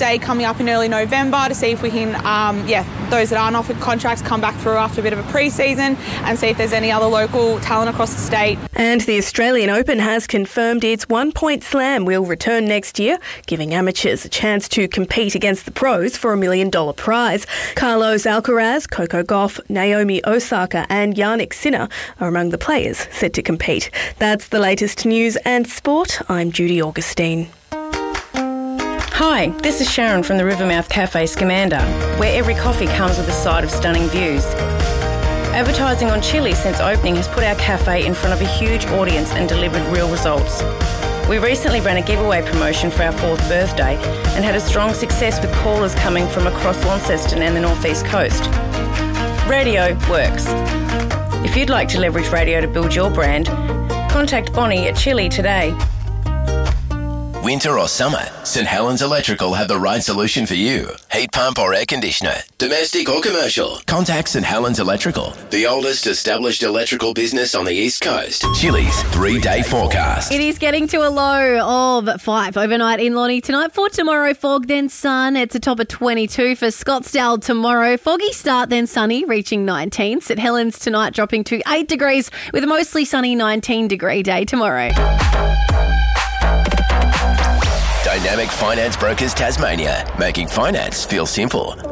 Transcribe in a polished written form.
day coming up in early November to see if we can, those that aren't offered contracts come back through after a bit of a pre-season and see if there's any other local talent across the state. And the Australian Open has confirmed its one-point slam will return next year, giving amateurs a chance to compete against the pros for $1 million prize. Carlos Alcaraz, Coco Gauff, Naomi Osaka and Jannik Sinner are among the players set to compete. That's the latest news and sport. I'm Judy Augustine. Hi, this is Sharon from the Rivermouth Cafe Scamander, where every coffee comes with a side of stunning views. Advertising on Chili since opening has put our cafe in front of a huge audience and delivered real results. We recently ran a giveaway promotion for our 4th birthday and had a strong success with callers coming from across Launceston and the North East Coast. Radio works. If you'd like to leverage radio to build your brand, contact Bonnie at Chili today. Winter or summer, St Helens Electrical have the right solution for you. Heat pump or air conditioner, domestic or commercial. Contact St Helens Electrical, the oldest established electrical business on the East Coast. Chili's 3-day forecast. It is getting to a low of 5 overnight in Lonnie tonight. For tomorrow, fog, then sun. It's a top of 22 for Scottsdale tomorrow. Foggy start, then sunny, reaching 19. St Helens tonight dropping to 8 degrees with a mostly sunny 19-degree day tomorrow. Dynamic Finance Brokers Tasmania, making finance feel simple.